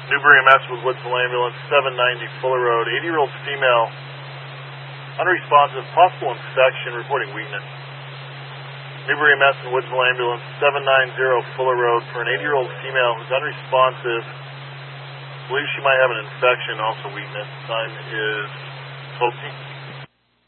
Newbury MS with Woodsville Ambulance, 790 Fuller Road, 80-year-old female, unresponsive, possible infection, reporting weakness. Newbury MS and Woodsville Ambulance, 790 Fuller Road for an 80-year-old female who's unresponsive. Believes she might have an infection, also weakness. Time is 12:10.